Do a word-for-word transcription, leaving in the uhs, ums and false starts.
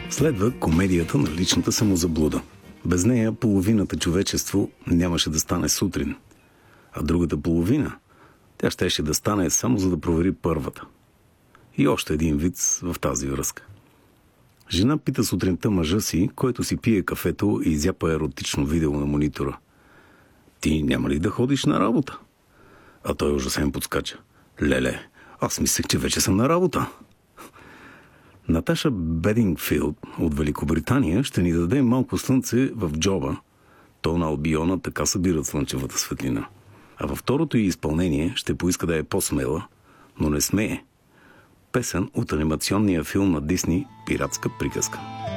Следва комедията на личната самозаблуда. Без нея половината човечество нямаше да стане сутрин, а другата половина тя щеше да стане само за да провери първата. И още един виц в тази връзка. Жена пита сутринта мъжа си, който си пие кафето и изяпа еротично видео на монитора: "Ти няма ли да ходиш на работа?" А той ужасен подскача: "Леле, аз мислех, че вече съм на работа." Наташа Бедингфилд от Великобритания ще ни даде малко слънце в джоба. То на Албиона така събират слънчевата светлина. А във второто й изпълнение ще поиска да е по-смела, но не смее. Песен от анимационния филм на Дисни "Пиратска приказка".